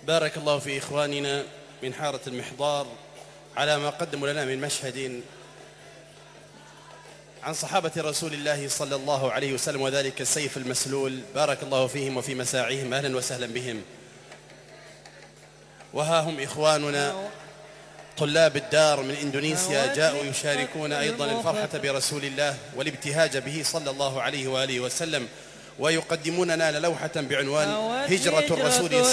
بارك الله في إخواننا من حارة المحضار على ما قدموا لنا من مشهد عن صحابة رسول الله صلى الله عليه وسلم، وذلك السيف المسلول. بارك الله فيهم وفي مساعيهم، أهلا وسهلا بهم. وها هم إخواننا طلاب الدار من إندونيسيا جاءوا يشاركون أيضا الفرحة برسول الله والابتهاج به صلى الله عليه وآله وسلم، ويقدمون لنا لوحة بعنوان هجرة الرسول